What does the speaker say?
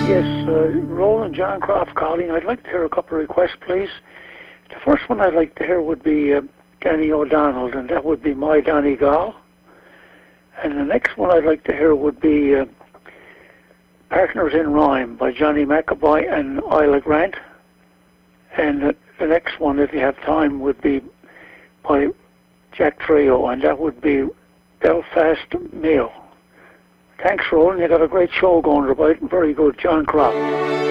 Yes, Roland John Croft calling. I'd like to hear a couple of requests, please. The first one I'd like to hear would be Danny O'Donnell, and that would be My Donegal. And the next one I'd like to hear would be Partners in Rhyme by Johnny McAvoy and Isla Grant. And the next one, if you have time, would be by Jack Trio, and that would be Belfast Mayo. Thanks, Roland. You got a great show going, very good. John Croft.